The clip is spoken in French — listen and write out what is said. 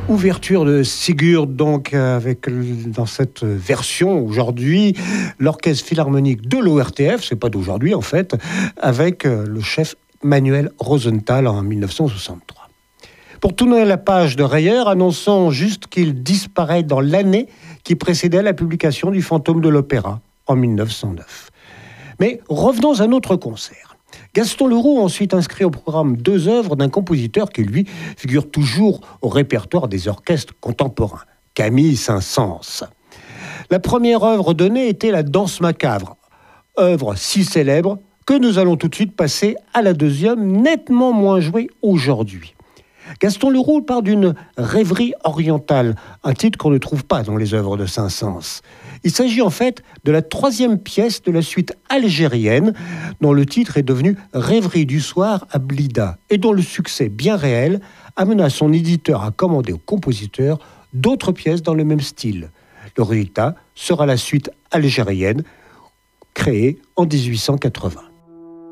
Ouverture de Sigurd, donc, avec dans cette version aujourd'hui, l'Orchestre Philharmonique de l'ORTF, c'est pas d'aujourd'hui en fait, avec le chef Manuel Rosenthal en 1963. Pour tourner la page de Reyer, annonçons juste qu'il disparaît dans l'année qui précédait la publication du Fantôme de l'Opéra en 1909. Mais revenons à notre concert. Gaston Leroux a ensuite inscrit au programme 2 œuvres d'un compositeur qui, lui, figure toujours au répertoire des orchestres contemporains, Camille Saint-Saëns. La première œuvre donnée était la Danse macabre, œuvre si célèbre que nous allons tout de suite passer à la deuxième, nettement moins jouée aujourd'hui. Gaston Leroux part d'une rêverie orientale, un titre qu'on ne trouve pas dans les œuvres de Saint-Saëns. Il s'agit en fait de la 3e pièce de la suite algérienne, dont le titre est devenu Rêverie du soir à Blida, et dont le succès bien réel amena son éditeur à commander au compositeur d'autres pièces dans le même style. Le résultat sera la suite algérienne, créée en 1880.